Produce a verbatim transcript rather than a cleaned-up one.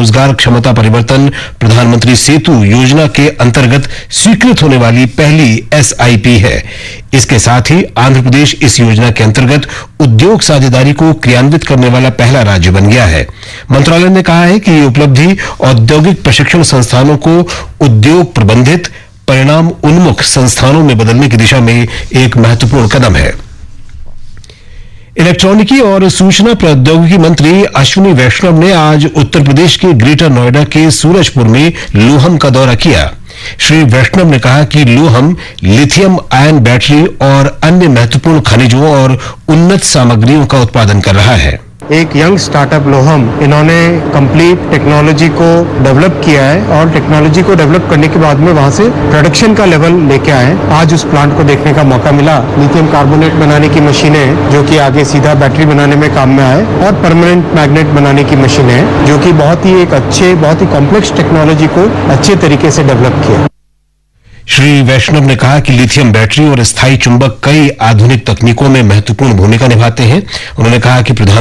रोजगार क्षमता परिवर्तन प्रधानमंत्री सेतु योजना के अंतर्गत स्वीकृत होने वाली पहली एसआईपी है। इसके साथ ही आंध्र प्रदेश इस योजना के अंतर्गत उद्योग साझेदारी को क्रियान्वित करने वाला पहला राज्य बन गया है। मंत्रालय ने कहा है कि ये उपलब्धि औद्योगिक प्रशिक्षण संस्थानों को उद्योग प्रबंधित परिणाम उन्मुख संस्थानों में बदलने की दिशा में एक महत्वपूर्ण कदम है। इलेक्ट्रॉनिकी और सूचना प्रौद्योगिकी मंत्री अश्विनी वैष्णव ने आज उत्तर प्रदेश के ग्रेटर नोएडा के सूरजपुर में लोहम का दौरा किया। श्री वैष्णव ने कहा कि लोहम लिथियम आयन बैटरी और अन्य महत्वपूर्ण खनिजों और उन्नत सामग्रियों का उत्पादन कर रहा है। एक यंग स्टार्टअप लोहम, इन्होंने कंप्लीट टेक्नोलॉजी को डेवलप किया है और टेक्नोलॉजी को डेवलप करने के बाद में वहां से प्रोडक्शन का लेवल लेके आए। आज उस प्लांट को देखने का मौका मिला। लिथियम कार्बोनेट बनाने की मशीनें जो कि आगे सीधा बैटरी बनाने में काम में आए और परमानेंट मैग्नेट बनाने की मशीनें जो कि बहुत ही एक अच्छे बहुत ही कॉम्प्लेक्स टेक्नोलॉजी को अच्छे तरीके से डेवलप किया। श्री वैष्णव ने कहा कि लिथियम बैटरी और स्थायी चुंबक कई आधुनिक तकनीकों में महत्वपूर्ण भूमिका निभाते हैं। उन्होंने कहा कि प्रधान